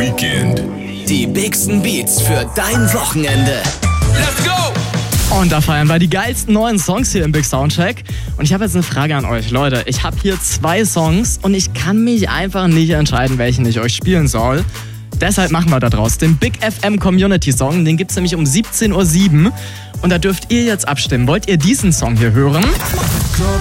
Weekend. Die bigsten Beats für dein Wochenende. Let's go! Und da feiern wir die geilsten neuen Songs hier im Big Soundcheck. Und ich habe jetzt eine Frage an euch. Leute, ich habe hier 2 Songs und ich kann mich einfach nicht entscheiden, welchen ich euch spielen soll. Deshalb machen wir da draus den Big FM Community Song. Den gibt's nämlich um 17:07 Uhr. Und da dürft ihr jetzt abstimmen. Wollt ihr diesen Song hier hören?